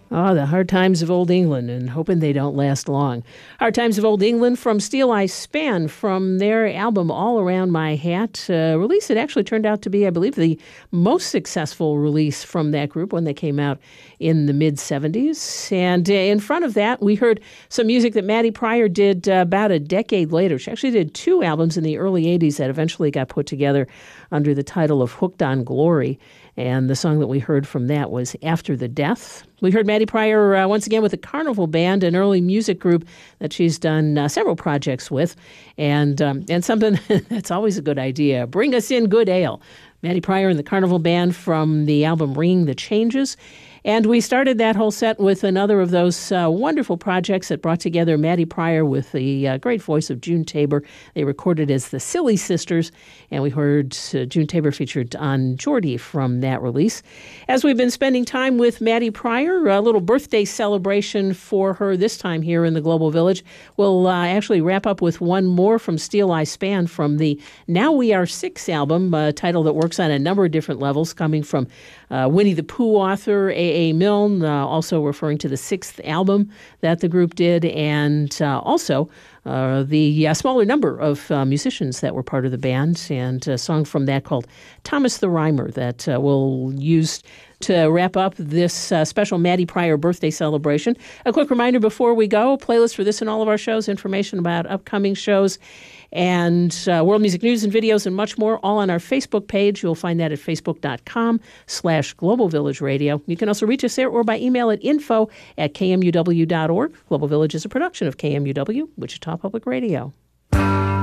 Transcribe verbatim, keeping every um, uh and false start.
Oh, the Hard Times of Old England, and hoping they don't last long. Hard Times of Old England from Steel Eye Span, from their album All Around My Hat, a release that actually turned out to be, I believe, the most successful release from that group when they came out in the mid-seventies. And uh, in front of that, we heard some music that Maddy Prior did uh, about a decade later. She actually did two albums in the early eighties that eventually got put together under the title of Hooked on Glory. And the song that we heard from that was After the Death. We heard Maddy Prior uh, once again with the Carnival Band, an early music group that she's done uh, several projects with. And um, and something that's always a good idea, bring us in good ale. Maddy Prior and the Carnival Band from the album Ringing the Changes. And we started that whole set with another of those uh, wonderful projects that brought together Maddy Prior with the uh, great voice of June Tabor. They recorded as the Silly Sisters, and we heard uh, June Tabor featured on Geordie from that release. As we've been spending time with Maddy Prior, a little birthday celebration for her this time here in the Global Village. We'll uh, actually wrap up with one more from Steel Eye Span from the Now We Are Six album, a title that works on a number of different levels, coming from uh, Winnie the Pooh author A A. Milne, uh, also referring to the sixth album that the group did, and uh, also uh, the uh, smaller number of uh, musicians that were part of the band, and a song from that called Thomas the Rhymer that uh, we'll use to wrap up this uh, special Maddy Prior birthday celebration. A quick reminder before we go, playlist for this and all of our shows, information about upcoming shows, and uh, world music news and videos and much more, all on our Facebook page. You'll find that at facebook.com slash Global Village Radio. You can also reach us there or by email at info at kmuw dot org. Global Village is a production of K M U W, Wichita Public Radio.